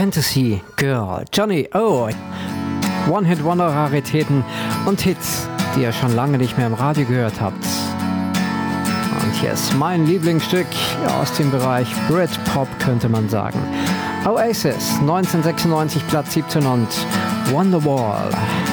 Fantasy Girl, Johnny O. One-Hit-Wonder-Raritäten und Hits, die ihr schon lange nicht mehr im Radio gehört habt. Und hier ist mein Lieblingsstück aus dem Bereich Britpop, könnte man sagen. Oasis, 1996, Platz 17 und Wonderwall.